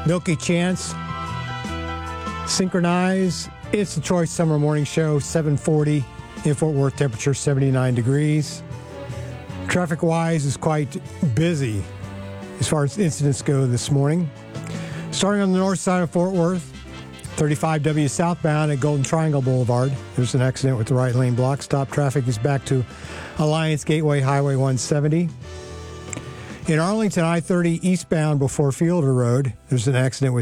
Milky Chance, Synchronize. It's the Troy Summer Morning Show, 740 in Fort Worth, temperature 79 degrees. Traffic-wise is quite busy as far as incidents go this morning. Starting on the north side of Fort Worth, 35W southbound at Golden Triangle Boulevard. There's an accident with the right lane block. Stop traffic is back to Alliance Gateway Highway 170. In Arlington, I-30 eastbound before Fielder Road, there's an accident with